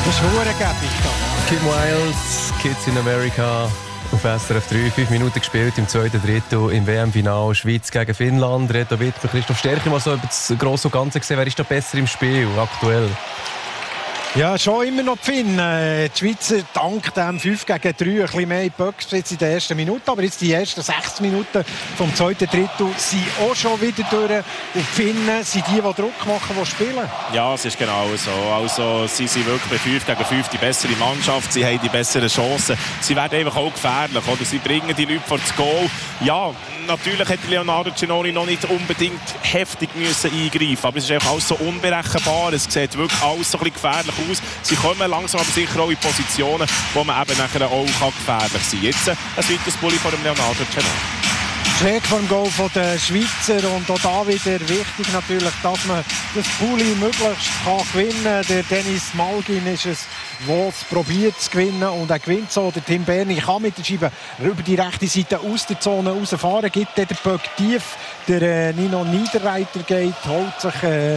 Das ist verdammt Kim Wilde, Kids in America auf SRF 3. 5 Minuten gespielt im zweiten Drittel im WM-Final Schweiz gegen Finnland. Reto Wittmer, Christoph Stärchi, mal so über das Grosse und Ganze gesehen. Wer ist da besser im Spiel aktuell? Ja, schon immer noch die Finnen. Die Schweizer dank dem 5 gegen 3 ein bisschen mehr Böcksbesitz in der ersten Minute. Aber jetzt die ersten 6 Minuten vom zweiten Drittel sind auch schon wieder durch. Und die Finnen sind die Druck machen, die spielen. Ja, es ist genau so. Also, sie sind wirklich bei 5 gegen 5 die bessere Mannschaft. Sie haben die besseren Chancen. Sie werden einfach auch gefährlich. Oder? Sie bringen die Leute vor das Goal. Ja, natürlich hätte Leonardo Ginoni noch nicht unbedingt heftig müssen eingreifen. Aber es ist einfach alles so unberechenbar. Es sieht wirklich alles so ein bisschen gefährlich aus. Sie kommen langsam aber sicher auch in Positionen, wo man eben nachher auch gefährlich sein kann. Jetzt ein weiteres Bulli von dem Leonardo Ginoni. Schräg vom Goal der Schweizer und auch da wieder wichtig natürlich, dass man das Bulli möglichst gewinnen kann. Der Dennis Malgin ist es, der es probiert zu gewinnen und er gewinnt so. Der Tim Berni kann mit der Scheibe über die rechte Seite aus der Zone rausfahren, gibt den Böck tief. Der Nino Niederreiter geht, holt sich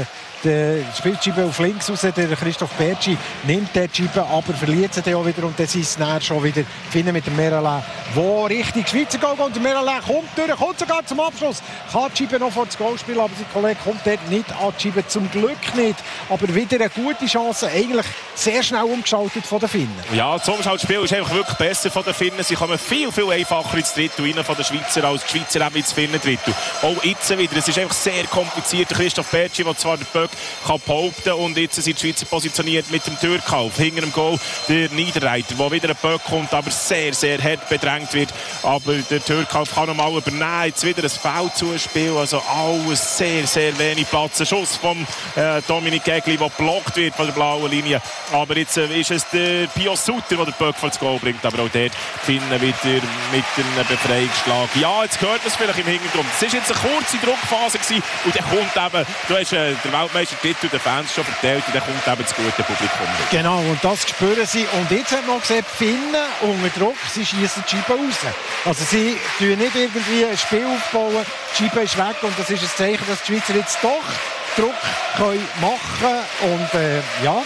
der spielt die Scheibe auf links raus. Der Christoph Bertschi nimmt die Scheibe, aber verliert sie dann auch wieder. Und dann sind es näher schon wieder Finnen mit dem Merelin, wo richtig Schweizer Goal geht. Und der Merelin kommt durch, kommt sogar zum Abschluss. Kann die Scheibe noch vor das Goal spielen, aber sein Kollege kommt dort nicht an die Scheibe. Zum Glück nicht. Aber wieder eine gute Chance. Eigentlich sehr schnell umgeschaltet von den Finnen. Ja, das Umschaltspiel ist einfach wirklich besser von den Finnen. Sie kommen viel, viel einfacher ins Drittel rein von den Schweizer als die Schweizer eben ins Finnen-Drittel. Auch jetzt wieder. Es ist einfach sehr kompliziert. Der Christoph Bertschi, der zwar den Böck kann behaupten und jetzt sind die Schweizer positioniert mit dem Türkauf. Hinter dem Goal der Niederreiter, der wieder ein Böck kommt, aber sehr, sehr hart bedrängt wird. Aber der Türkauf kann nochmal übernehmen. Jetzt wieder ein Foul-Zuspiel. Also alles sehr, sehr wenig Platz. Ein Schuss vom Dominik Egli, der blockt wird von der blauen Linie. Aber jetzt ist es der Pio Sutter, der den Böck vor das Goal bringt. Aber auch dort finden wieder mit einem Befreiungsschlag. Ja, jetzt hört man es vielleicht im Hintergrund. Es war jetzt eine kurze Druckphase gewesen. Und dann kommt eben, du hast der Weltmeister den Fans schon verteilt und dann kommt eben das gute Publikum. Genau, und das spüren sie. Und jetzt hat man gesehen, die Finnen unter Druck, sie schießen die Scheibe raus. Also sie tun nicht irgendwie ein Spiel aufbauen, die Scheibe ist weg und das ist ein Zeichen, dass die Schweizer jetzt doch Druck machen können. Und ja,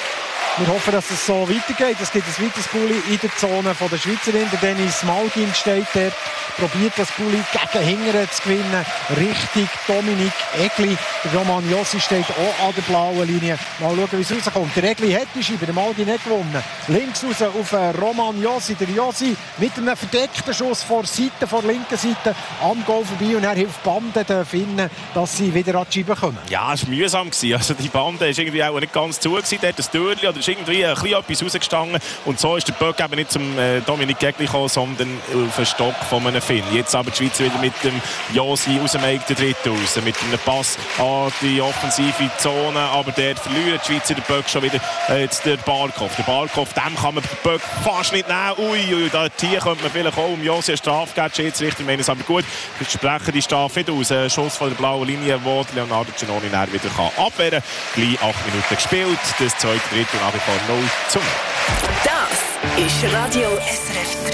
wir hoffen, dass es so weitergeht. Es gibt ein weiteres Bulli in der Zone von der Schweizerin. Der Dennis Malgin steht dort, probiert das Bulli gegen Hingern zu gewinnen. Richtig Dominik Egli. Der Roman Jossi steht auch an der blauen Linie. Mal schauen, wie es rauskommt. Der Egli hat die Scheibe, der Malgin nicht gewonnen. Links raus auf Roman Jossi. Der Jossi mit einem verdeckten Schuss vor der linken Seite am Goal vorbei. Und er hilft Bande den Finnen, dass sie wieder an die Scheibe kommen. Ja, es war mühsam. Also die Bande war irgendwie auch nicht ganz zu. Dort das Türchen oder ist irgendwie ein bisschen etwas rausgestanden. Und so ist der Böck eben nicht zum Dominik Egli gekommen, sondern auf den Stock von einem Finn. Jetzt aber die Schweizer wieder mit dem Josi aus dem eigenen Drittel raus. Mit einem Pass an die offensive Zone. Aber dort verlieren die Schweizer den Böck schon wieder. Jetzt der Barkov. Der Barkov, dem kann man den Böck fast nicht nehmen. Ui, hier könnte man vielleicht auch Josi eine Strafe geben. Schiedsrichter meinen es aber gut. Wir sprechen die Strafe nicht aus. Ein Schuss von der blauen Linie, wo Leonardo Ginoni wieder abwehren kann. Gleich 8 Minuten gespielt. Das zweite Drittel nach wie vor 0-0. Das ist Radio SRF 3.